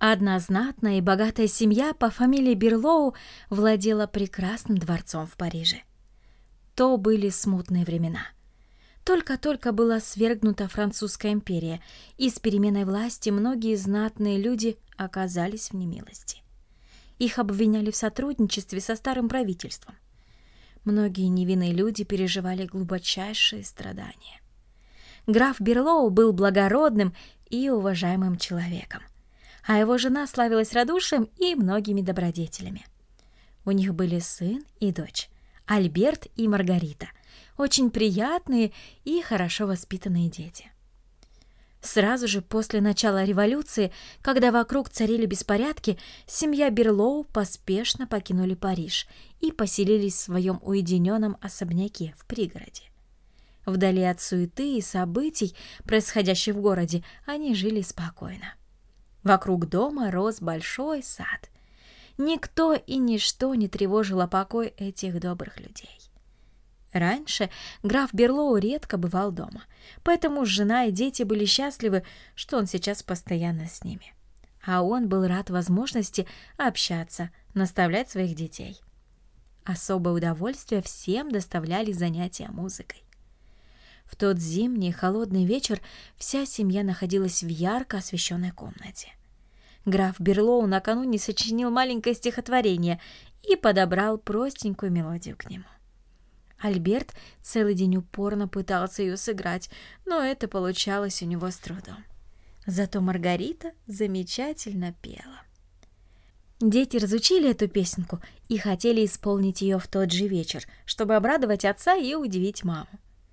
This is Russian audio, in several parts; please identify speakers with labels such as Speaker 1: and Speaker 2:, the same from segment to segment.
Speaker 1: Одна знатная и богатая семья по фамилии Берлоу владела прекрасным дворцом в Париже. То были смутные времена. Только-только была свергнута Французская империя, и с переменой власти многие знатные люди оказались в немилости. Их обвиняли в сотрудничестве со старым правительством. Многие невинные люди переживали глубочайшие страдания. Граф Берлоу был благородным и уважаемым человеком, а его жена славилась радушием и многими добродетелями. У них были сын и дочь, Альберт и Маргарита, очень приятные и хорошо воспитанные дети. Сразу же после начала революции, когда вокруг царили беспорядки, семья Берлоу поспешно покинули Париж и поселились в своем уединенном особняке в пригороде. Вдали от суеты и событий, происходящих в городе, они жили спокойно. Вокруг дома рос большой сад. Никто и ничто не тревожило покой этих добрых людей. Раньше граф Берлоу редко бывал дома, поэтому жена и дети были счастливы, что он сейчас постоянно с ними. А он был рад возможности общаться, наставлять своих детей. Особое удовольствие всем доставляли занятия музыкой. В тот зимний холодный вечер вся семья находилась в ярко освещенной комнате. Граф Берлоу накануне сочинил маленькое стихотворение и подобрал простенькую мелодию к нему. Альберт целый день упорно пытался ее сыграть, но это получалось у него с трудом. Зато Маргарита замечательно пела. Дети разучили эту песенку и хотели исполнить ее в тот же вечер, чтобы обрадовать отца и удивить маму.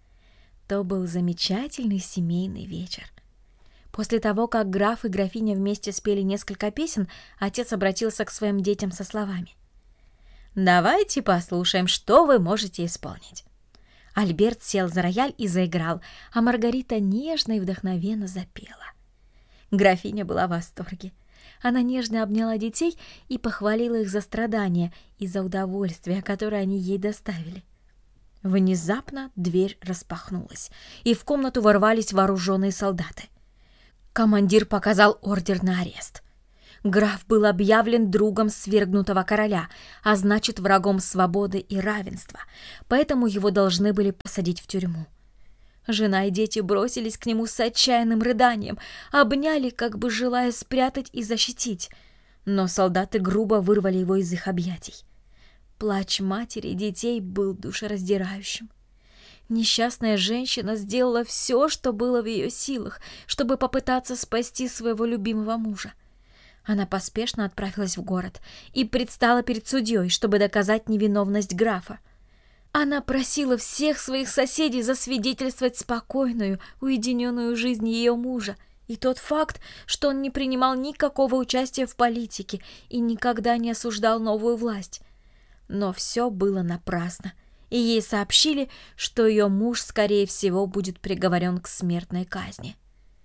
Speaker 1: То был замечательный семейный вечер. После того, как граф и графиня вместе спели несколько песен, отец обратился к своим детям со словами: «Давайте послушаем, что вы можете исполнить». Альберт сел за рояль и заиграл, а Маргарита нежно и вдохновенно запела. Графиня была в восторге. Она нежно обняла детей и похвалила их за страдания и за удовольствие, которое они ей доставили. Внезапно дверь распахнулась, и в комнату ворвались вооруженные солдаты. Командир показал ордер на арест. Граф был объявлен другом свергнутого короля, а значит, врагом свободы и равенства, поэтому его должны были посадить в тюрьму. Жена и дети бросились к нему с отчаянным рыданием, обняли, как бы желая спрятать и защитить, но солдаты грубо вырвали его из их объятий. Плач матери и детей был душераздирающим. Несчастная женщина сделала все, что было в ее силах, чтобы попытаться спасти своего любимого мужа. Она поспешно отправилась в город и предстала перед судьей, чтобы доказать невиновность графа. Она просила всех своих соседей засвидетельствовать спокойную, уединенную жизнь ее мужа и тот факт, что он не принимал никакого участия в политике и никогда не осуждал новую власть. Но все было напрасно, и ей сообщили, что ее муж, скорее всего, будет приговорен к смертной казни.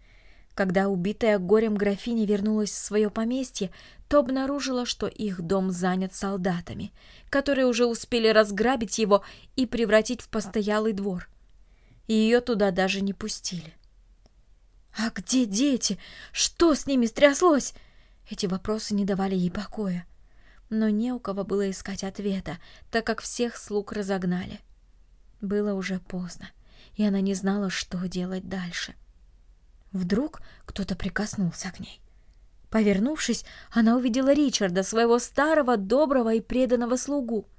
Speaker 1: Когда убитая горем графиня вернулась в свое поместье, то обнаружила, что их дом занят солдатами, которые уже успели разграбить его и превратить в постоялый двор. Ее туда даже не пустили. «А где дети? Что с ними стряслось?» Эти вопросы не давали ей покоя. Но не у кого было искать ответа, так как всех слуг разогнали. Было уже поздно, и она не знала, что делать дальше. Вдруг кто-то прикоснулся к ней. Повернувшись, она увидела Ричарда, своего старого, доброго и преданного слугу.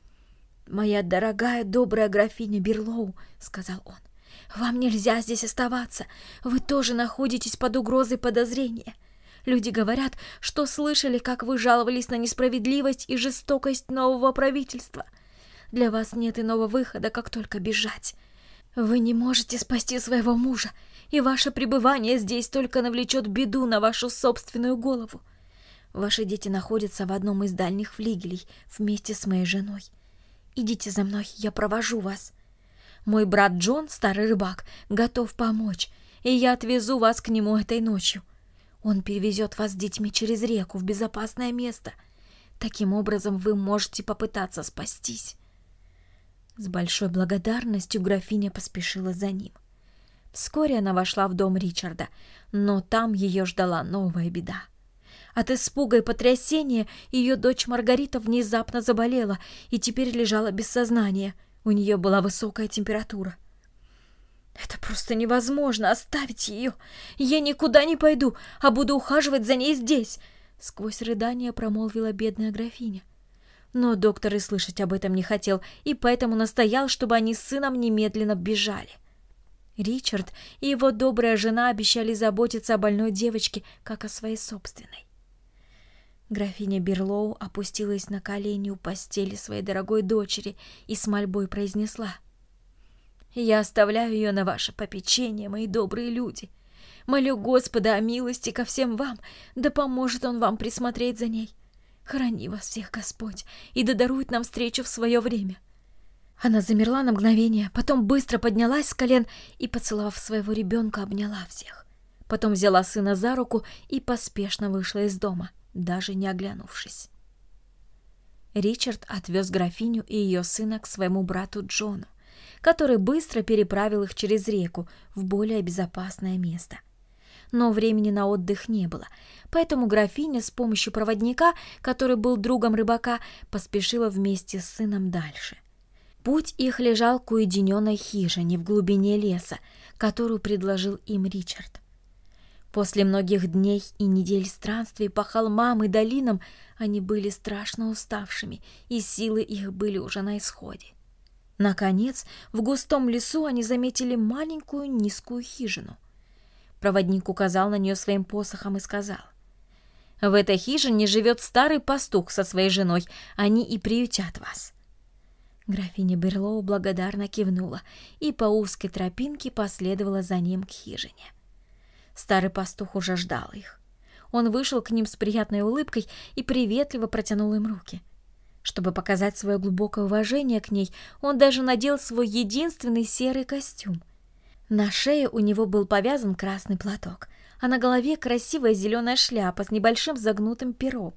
Speaker 1: «Моя дорогая, добрая графиня Берлоу», — сказал он, — «вам нельзя здесь оставаться. Вы тоже находитесь под угрозой подозрения. Люди говорят, что слышали, как вы жаловались на несправедливость и жестокость нового правительства. Для вас нет иного выхода, как только бежать. Вы не можете спасти своего мужа, и ваше пребывание здесь только навлечет беду на вашу собственную голову. Ваши дети находятся в одном из дальних флигелей вместе с моей женой. Идите за мной, я провожу вас. Мой брат Джон, старый рыбак, готов помочь, и я отвезу вас к нему этой ночью. Он перевезет вас с детьми через реку в безопасное место. Таким образом вы можете попытаться спастись». С большой благодарностью графиня поспешила за ним. Вскоре она вошла в дом Ричарда, но там ее ждала новая беда. От испуга и потрясения ее дочь Маргарита внезапно заболела и теперь лежала без сознания. У нее была высокая температура. «Это просто невозможно оставить ее! Я никуда не пойду, а буду ухаживать за ней здесь!» Сквозь рыдания промолвила бедная графиня. Но доктор и слышать об этом не хотел, и поэтому настоял, чтобы они с сыном немедленно бежали. Ричард и его добрая жена обещали заботиться о больной девочке, как о своей собственной. Графиня Берлоу опустилась на колени у постели своей дорогой дочери и с мольбой произнесла: «Я оставляю ее на ваше попечение, мои добрые люди. Молю Господа о милости ко всем вам, да поможет Он вам присмотреть за ней. Храни вас всех Господь, и да дарует нам встречу в свое время». Она замерла на мгновение, потом быстро поднялась с колен и, поцеловав своего ребенка, обняла всех. Потом взяла сына за руку и поспешно вышла из дома, даже не оглянувшись. Ричард отвез графиню и ее сына к своему брату Джону, который быстро переправил их через реку в более безопасное место. Но времени на отдых не было, поэтому графиня с помощью проводника, который был другом рыбака, поспешила вместе с сыном дальше. Путь их лежал к уединенной хижине в глубине леса, которую предложил им Ричард. После многих дней и недель странствий по холмам и долинам они были страшно уставшими, и силы их были уже на исходе. Наконец, в густом лесу они заметили маленькую низкую хижину. Проводник указал на нее своим посохом и сказал: «В этой хижине живет старый пастух со своей женой, они и приютят вас». Графиня Берлоу благодарно кивнула и по узкой тропинке последовала за ним к хижине. Старый пастух уже ждал их. Он вышел к ним с приятной улыбкой и приветливо протянул им руки. Чтобы показать свое глубокое уважение к ней, он даже надел свой единственный серый костюм. На шее у него был повязан красный платок, а на голове красивая зеленая шляпа с небольшим загнутым пером.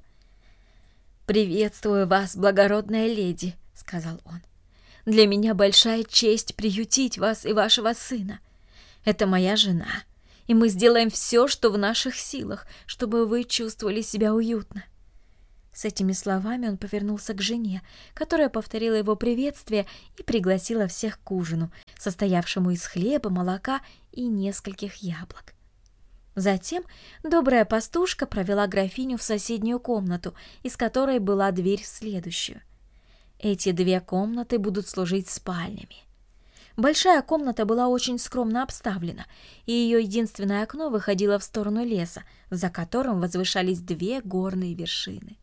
Speaker 1: «Приветствую вас, благородная леди», — сказал он. «Для меня большая честь приютить вас и вашего сына. Это моя жена, и мы сделаем все, что в наших силах, чтобы вы чувствовали себя уютно». С этими словами он повернулся к жене, которая повторила его приветствие и пригласила всех к ужину, состоявшему из хлеба, молока и нескольких яблок. Затем добрая пастушка провела графиню в соседнюю комнату, из которой была дверь в следующую. Эти две комнаты будут служить спальнями. Большая комната была очень скромно обставлена, и ее единственное окно выходило в сторону леса, за которым возвышались две горные вершины.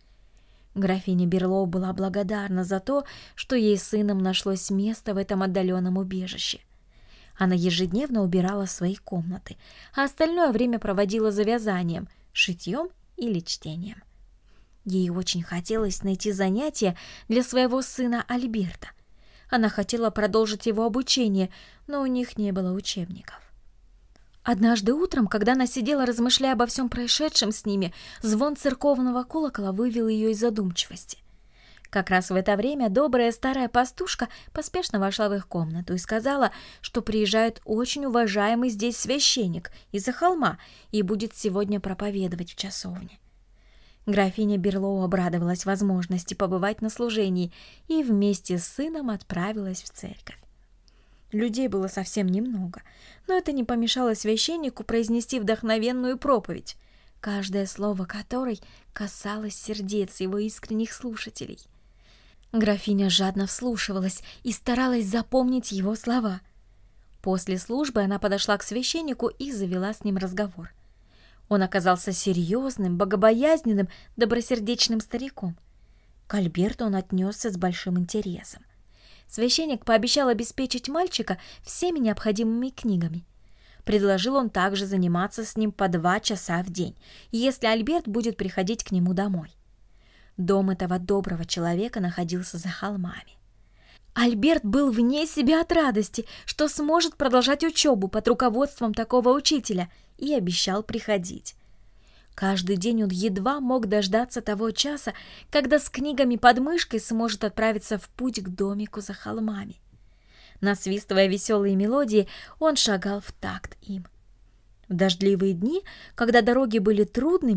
Speaker 1: Графиня Берлоу была благодарна за то, что ей с сыном нашлось место в этом отдаленном убежище. Она ежедневно убирала свои комнаты, а остальное время проводила за вязанием, шитьем или чтением. Ей очень хотелось найти занятие для своего сына Альберта. Она хотела продолжить его обучение, но у них не было учебников. Однажды утром, когда она сидела, размышляя обо всем происшедшем с ними, звон церковного колокола вывел ее из задумчивости. Как раз в это время добрая старая пастушка поспешно вошла в их комнату и сказала, что приезжает очень уважаемый здесь священник из-за холма и будет сегодня проповедовать в часовне. Графиня Берлоу обрадовалась возможности побывать на служении и вместе с сыном отправилась в церковь. Людей было совсем немного, но это не помешало священнику произнести вдохновенную проповедь, каждое слово которой касалось сердец его искренних слушателей. Графиня жадно вслушивалась и старалась запомнить его слова. После службы она подошла к священнику и завела с ним разговор. Он оказался серьезным, богобоязненным, добросердечным стариком. К Альберту он отнесся с большим интересом. Священник пообещал обеспечить мальчика всеми необходимыми книгами. Предложил он также заниматься с ним по 2 часа в день, если Альберт будет приходить к нему домой. Дом этого доброго человека находился за холмами. Альберт был вне себя от радости, что сможет продолжать учебу под руководством такого учителя, и обещал приходить. Каждый день он едва мог дождаться того часа, когда с книгами под мышкой сможет отправиться в путь к домику за холмами. Насвистывая веселые мелодии, он шагал в такт им. В дождливые дни, когда дороги были трудными,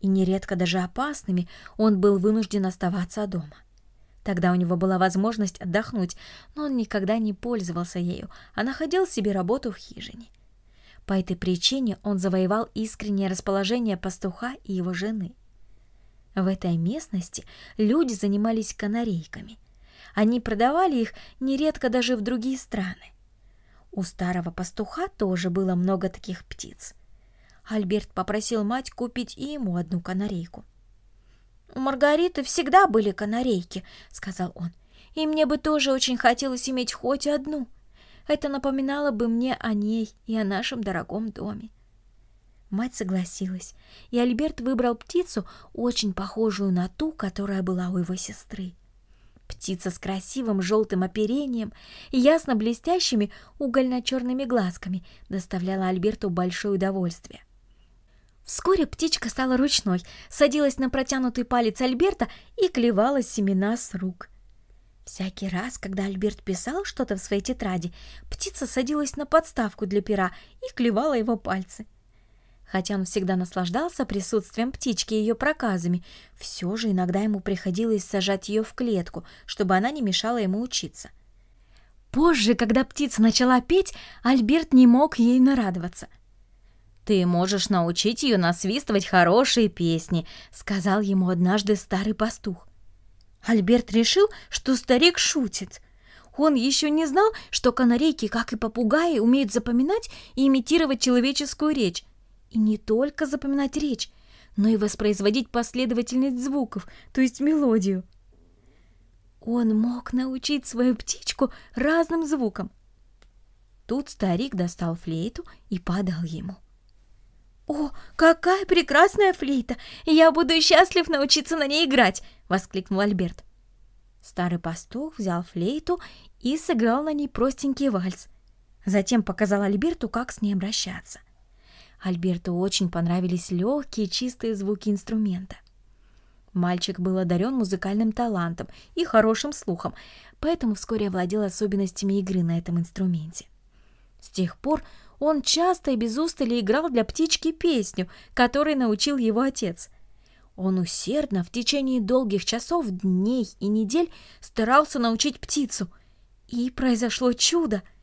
Speaker 1: и нередко даже опасными, он был вынужден оставаться дома. Тогда у него была возможность отдохнуть, но он никогда не пользовался ею, а находил себе работу в хижине. По этой причине он завоевал искреннее расположение пастуха и его жены. В этой местности люди занимались канарейками. Они продавали их нередко даже в другие страны. У старого пастуха тоже было много таких птиц. Альберт попросил мать купить и ему одну канарейку. «У Маргариты всегда были канарейки», — сказал он, — «и мне бы тоже очень хотелось иметь хоть одну. Это напоминало бы мне о ней и о нашем дорогом доме». Мать согласилась, и Альберт выбрал птицу, очень похожую на ту, которая была у его сестры. Птица с красивым желтым оперением и ясно блестящими угольно-черными глазками доставляла Альберту большое удовольствие. Вскоре птичка стала ручной, садилась на протянутый палец Альберта и клевала семена с рук. Всякий раз, когда Альберт писал что-то в своей тетради, птица садилась на подставку для пера и клевала его пальцы. Хотя он всегда наслаждался присутствием птички и ее проказами, все же иногда ему приходилось сажать ее в клетку, чтобы она не мешала ему учиться. Позже, когда птица начала петь, Альберт не мог ей нарадоваться. «Ты можешь научить ее насвистывать хорошие песни», — сказал ему однажды старый пастух. Альберт решил, что старик шутит. Он еще не знал, что канарейки, как и попугаи, умеют запоминать и имитировать человеческую речь. И не только запоминать речь, но и воспроизводить последовательность звуков, то есть мелодию. Он мог научить свою птичку разным звукам. Тут старик достал флейту и подал ему. «О, какая прекрасная флейта! Я буду счастлив научиться на ней играть!» — воскликнул Альберт. Старый пастух взял флейту и сыграл на ней простенький вальс. Затем показал Альберту, как с ней обращаться. Альберту очень понравились легкие чистые звуки инструмента. Мальчик был одарен музыкальным талантом и хорошим слухом, поэтому вскоре овладел особенностями игры на этом инструменте. С тех пор он часто и без устали играл для птички песню, которой научил его отец. Он усердно в течение долгих часов, дней и недель старался научить птицу. И произошло чудо.